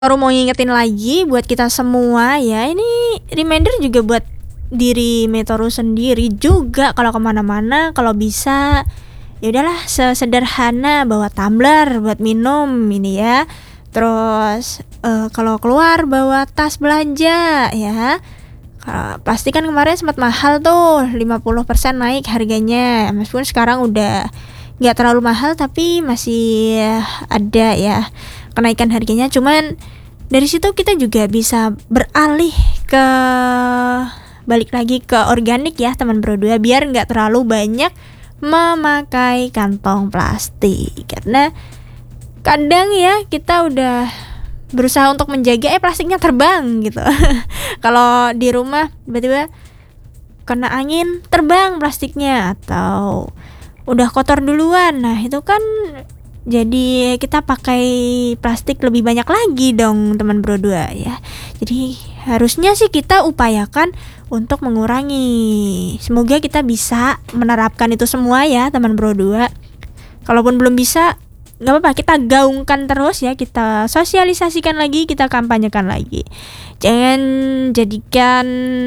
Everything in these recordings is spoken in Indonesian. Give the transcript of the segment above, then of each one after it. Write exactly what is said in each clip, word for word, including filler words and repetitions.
Baru mau ngingetin lagi buat kita semua ya, ini reminder juga buat diri Metoru sendiri juga kalau kemana-mana kalau bisa ya udahlah sesederhana bawa tumbler buat minum ini ya. Terus uh, kalau keluar bawa tas belanja ya. Uh, pasti kan kemarin sempat mahal tuh, lima puluh persen naik harganya. Meskipun sekarang udah nggak terlalu mahal tapi masih ada ya kenaikan harganya. Cuman dari situ kita juga bisa beralih ke balik lagi ke organik ya teman Bro dua, biar nggak terlalu banyak memakai kantong plastik. Karena kadang ya kita udah berusaha untuk menjaga eh plastiknya terbang gitu. Kalau di rumah tiba-tiba kena angin terbang plastiknya atau udah kotor duluan. Nah, itu kan jadi kita pakai plastik lebih banyak lagi dong teman Bro dua ya. Jadi harusnya sih kita upayakan untuk mengurangi. Semoga kita bisa menerapkan itu semua ya teman Bro dua. Kalaupun belum bisa, gak apa-apa, kita gaungkan terus ya, kita sosialisasikan lagi, kita kampanyekan lagi. Jangan jadikan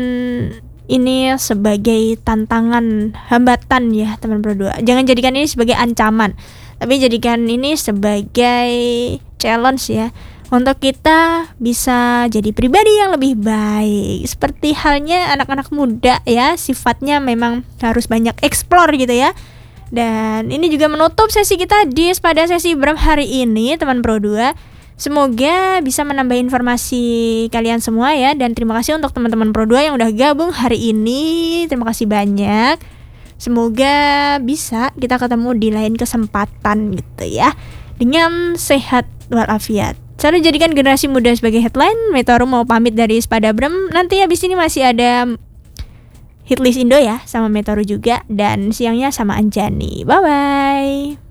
ini sebagai tantangan, hambatan ya teman Bro dua. Jangan jadikan ini sebagai ancaman, tapi jadikan ini sebagai challenge ya, untuk kita bisa jadi pribadi yang lebih baik. Seperti halnya anak-anak muda ya, sifatnya memang harus banyak explore gitu ya. Dan ini juga menutup sesi kita di pada sesi Bram hari ini teman Bro dua. Semoga bisa menambah informasi kalian semua ya. Dan terima kasih untuk teman-teman Pro dua yang udah gabung hari ini. Terima kasih banyak. Semoga bisa kita ketemu di lain kesempatan gitu ya, dengan sehat walafiat. Selalu jadikan generasi muda sebagai headline. Metoru mau pamit dari Spada Bram. Nanti habis ini masih ada Hitlist Indo ya sama Metoru juga. Dan siangnya sama Anjani. Bye bye.